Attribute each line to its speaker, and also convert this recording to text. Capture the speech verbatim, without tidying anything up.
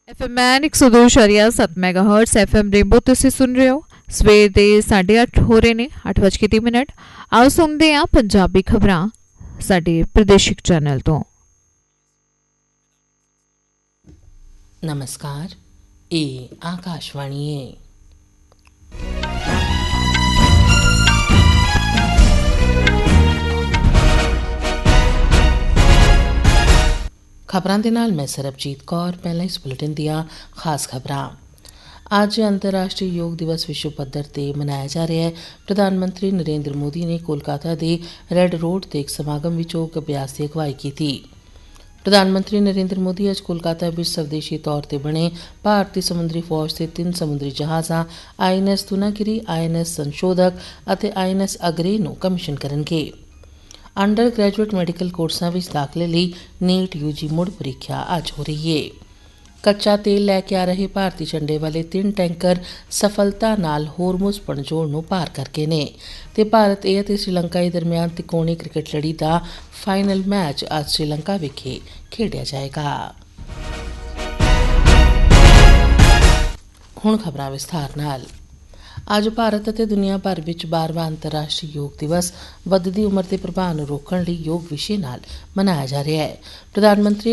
Speaker 1: F M man एक सौ दो शरिया सत्त mega hertz F M rainbow तुसीं सुन रहे हो। सवेर के साढ़े अठ हो रहे ने, अठ बज के तीह मिनट। आओ सुनते हैं पंजाबी खबरां साडे प्रादेशिक चैनल तो।
Speaker 2: नमस्कार, ये आकाशवाणी है। खबरां दे नाल मैं सरबजीत कौर। पहला इस बुलेटिन दियां खास खबरां। अज अंतर्राष्ट्रीय योग दिवस विश्व पद्धर ते मनाया जा रहा है। प्रधानमंत्री नरेंद्र मोदी ने कोलकाता दे रेड रोड ते एक समागम विच योग अभ्यास की अगवाई की। प्रधानमंत्री नरेंद्र मोदी अज कोलकाता विच स्वदेशी तौर ते बने भारतीय समुद्री फौज के तीन समुद्री जहाज़ां I N S तुनागिरी, I N S संशोधक और आई एन एस अग्रे नूं कमीशन करनगे। अंडर ग्रैजुएट मैडिकल कोर्सां विच दाखले लई नीट यू जी मुड़ परीक्षा अज हो रही है। कच्चा तेल लैके आ रहे भारतीय झंडे वाले तीन टैंकर सफलता नाल होरमुज पणजोड़ नूं पार कर गए ने ते भारत ए ते श्रीलंका दे दरमियान तिकोनी क्रिकेट लड़ी दा फाइनल मैच अज श्रीलंका विखे खेडिया जाएगा। हुण खबरां विस्तार नाल। अज भारत और दुनिया भर में बारहवां अंतर्राष्ट्रीय योग दिवस वधदी उम्र के प्रभाव को रोकने लिए योग विषय नाल मनाया जा रहा है। प्रधानमंत्री